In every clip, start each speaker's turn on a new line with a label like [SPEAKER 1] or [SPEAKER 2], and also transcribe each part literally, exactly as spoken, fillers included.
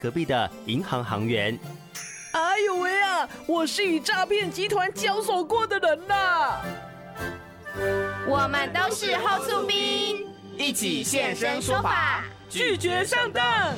[SPEAKER 1] 隔壁的银行行员。
[SPEAKER 2] 哎呦喂啊，我是与诈骗集团交手过的人呐！
[SPEAKER 3] 我们都是后厝兵，
[SPEAKER 4] 一起现身说法，
[SPEAKER 2] 拒绝上当。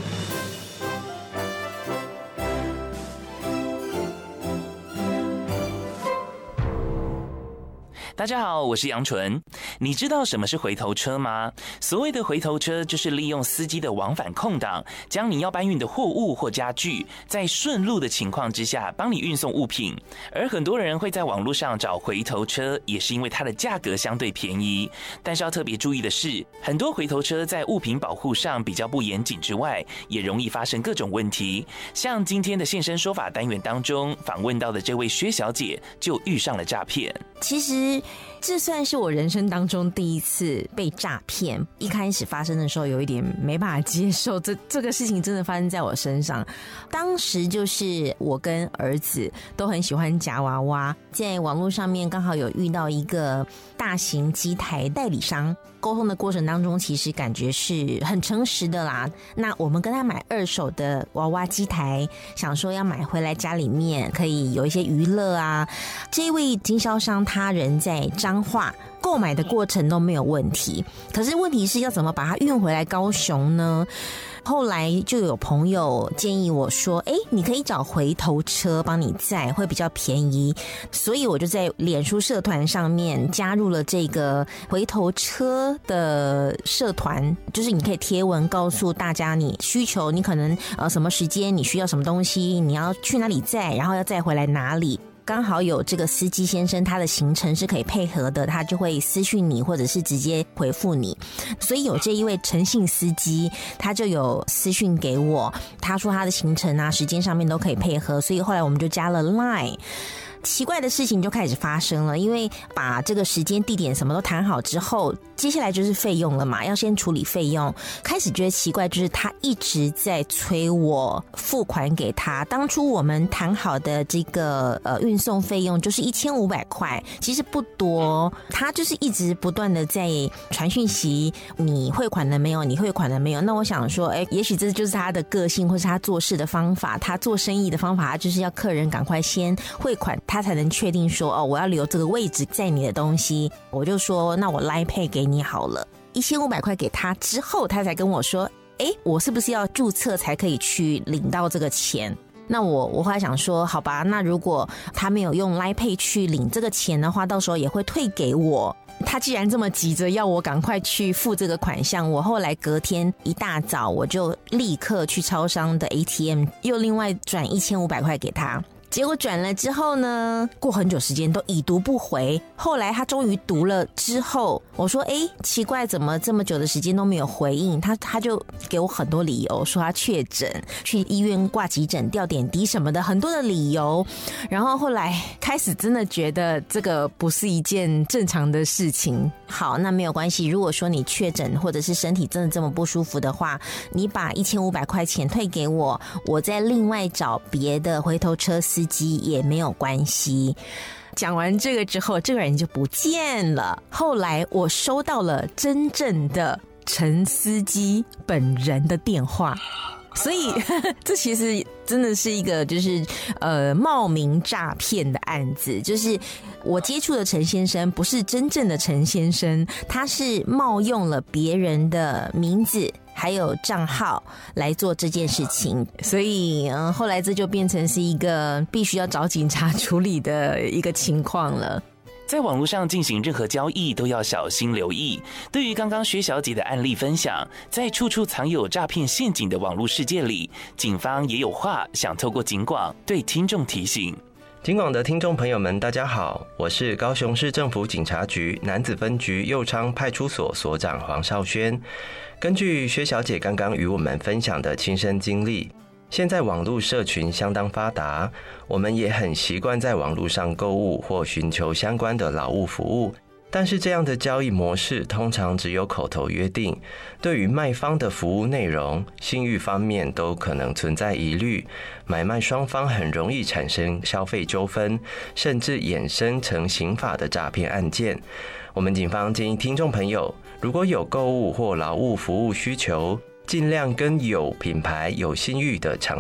[SPEAKER 5] 大家好，我是杨纯。你知道什么是回头车吗？所谓的回头车，就是利用司机的往返空档，将你要搬运的货物或家具，在顺路的情况之下，帮你运送物品。而很多人会在网络上找回头车，也是因为它的价格相对便宜。但是要特别注意的是，很多回头车在物品保护上比较不严谨之外，也容易发生各种问题。像今天的现身说法单元当中访问到的这位薛小姐，就遇上了诈骗。
[SPEAKER 6] 其实这算是我人生当中第一次被诈骗。一开始发生的时候有一点没办法接受，这这个事情真的发生在我身上。当时就是我跟儿子都很喜欢夹娃娃，在网络上面刚好有遇到一个大型机台代理商，沟通的过程当中其实感觉是很诚实的啦。那我们跟他买二手的娃娃机台，想说要买回来家里面可以有一些娱乐啊。这位经销商他人在彰化，购买的过程都没有问题，可是问题是要怎么把它运回来高雄呢？后来就有朋友建议我说，诶，你可以找回头车帮你载，会比较便宜。所以我就在脸书社团上面加入了这个回头车的社团，就是你可以贴文告诉大家你需求，你可能呃什么时间你需要什么东西，你要去哪里载，然后要载回来哪里。刚好有这个司机先生他的行程是可以配合的，他就会私讯你或者是直接回复你。所以有这一位诚信司机，他就有私讯给我，他说他的行程啊时间上面都可以配合，所以后来我们就加了 Line。奇怪的事情就开始发生了，因为把这个时间地点什么都谈好之后，接下来就是费用了嘛，要先处理费用。开始觉得奇怪，就是他一直在催我付款给他。当初我们谈好的这个呃运送费用就是一千五百块，其实不多，他就是一直不断的在传讯息，你汇款了没有？你汇款了没有？那我想说，哎，也许这就是他的个性，或是他做事的方法，他做生意的方法，他就是要客人赶快先汇款，他才能确定说哦，我要留这个位置载你的东西。我就说那我 Line Pay 给你好了，一千五百块给他之后，他才跟我说，哎，我是不是要注册才可以去领到这个钱？那我我后来想说，好吧，那如果他没有用 Line Pay 去领这个钱的话，到时候也会退给我。他既然这么急着要我赶快去付这个款项，我后来隔天一大早我就立刻去超商的 A T M 又另外转一千五百块给他。结果转了之后呢，过很久时间都已读不回。后来他终于读了之后，我说诶，奇怪，怎么这么久的时间都没有回应？他他就给我很多理由，说他确诊，去医院挂急诊吊点滴什么的，很多的理由。然后后来开始真的觉得这个不是一件正常的事情。好，那没有关系，如果说你确诊或者是身体真的这么不舒服的话，你把一千五百块钱退给我，我再另外找别的回头车司机也没有关系。讲完这个之后，这个人就不见了。后来我收到了真正的陈司机本人的电话，所以呵呵这其实真的是一个就是呃冒名诈骗的案子。就是我接触的陈先生不是真正的陈先生，他是冒用了别人的名字还有账号来做这件事情，所以嗯，后来这就变成是一个必须要找警察处理的一个情况了。
[SPEAKER 5] 在网络上进行任何交易都要小心留意。对于刚刚薛小姐的案例分享，在处处藏有诈骗陷阱的网络世界里，警方也有话想透过警广对听众提醒。
[SPEAKER 7] 警广的听众朋友们，大家好，我是高雄市政府警察局楠梓分局右昌派出所所长黄少轩。根据薛小姐刚刚与我们分享的亲身经历，现在网络社群相当发达，我们也很习惯在网络上购物或寻求相关的劳务服务。但是这样的交易模式通常只有口头约定，对于卖方的服务内容、信誉方面都可能存在疑虑，买卖双方很容易产生消费纠纷，甚至衍生成刑法的诈骗案件。我们警方建议听众朋友，如果有购物或劳务服务需求，尽量跟有品牌、有信誉的厂